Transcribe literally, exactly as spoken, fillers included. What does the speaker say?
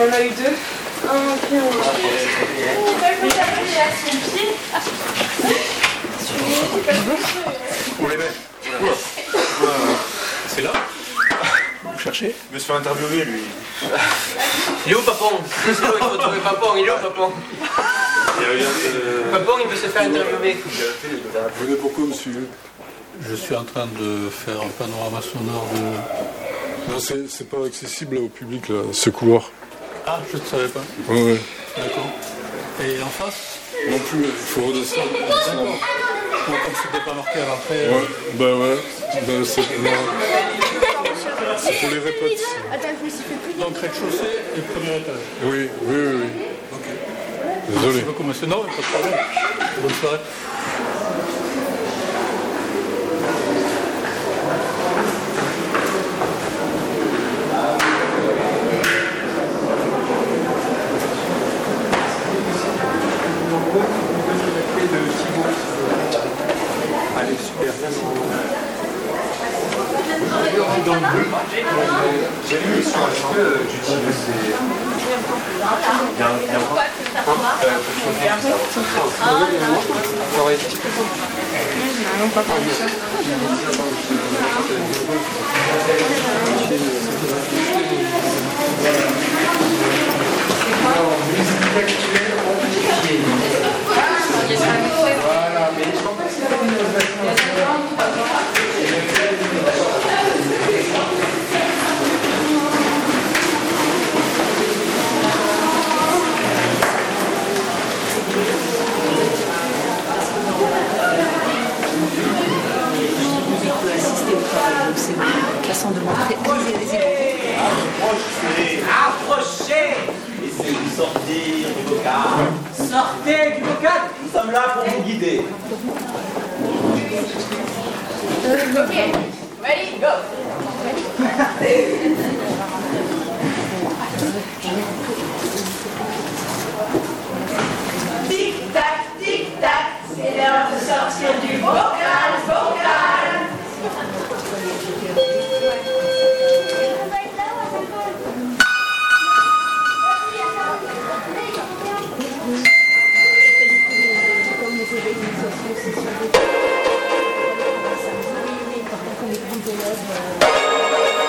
On en a eu deux. Un pied en haut. On les met. C'est là. Vous cherchez? Il veut se faire interviewer, lui. Il est où, Papon? C'est là où il faut trouver Papon. Il est où, Papon? Papon, il veut se faire interviewer. Vous venez pourquoi, monsieur? Je suis en train de faire un panorama sonore de... Non, c'est pas accessible là, au public, là, ce couloir. Ah, je ne savais pas. Ouais, ouais. D'accord. Et en face? Non plus, il faut redescendre. D'accord. Bon, comme c'était pas marqué à l'entrée... Ouais, bah ouais. Bah, c'est pour les répètes. Attends, je me suis fait plus. Donc, rez-de-chaussée et premier étage. Oui, oui, oui. oui. Ok. Désolé. Merci beaucoup, monsieur. Non, pas de problème. Bonne soirée. Allez, super. J'ai lu sur un peu j'utilise ces... Il y a un... Il y a voilà, mais je pense que c'est la façon de montrer les élèves. Approchez, approchez. Essayez de sortir du bocal. Sortez du bocal. Nous sommes là pour vous guider. Ok, ready, go. Tic tac, tic tac, c'est l'heure de sortir du bocal, bocal. Comme les grands élèves.